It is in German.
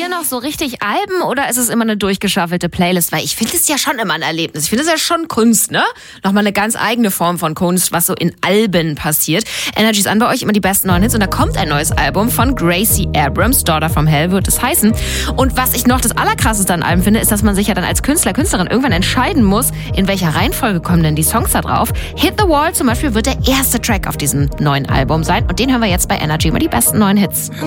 ihr noch so richtig Alben oder ist es immer eine durchgeschaffelte Playlist? Weil ich finde es ja schon immer ein Erlebnis. Ich finde es ja schon Kunst, ne? Nochmal eine ganz eigene Form von Kunst, was so in Alben passiert. Energy ist an bei euch, immer die besten neuen Hits. Und da kommt ein neues Album von Gracie Abrams, Daughter from Hell wird es heißen. Und was ich noch das Allerkrasseste an Alben finde, ist, dass man sich ja dann als Künstler, Künstlerin irgendwann entscheiden muss, in welcher Reihenfolge kommen denn die Songs da drauf. Hit the Wall zum Beispiel wird der erste Track auf diesem neuen Album sein. Und den hören wir jetzt bei Energy, immer die besten neuen Hits.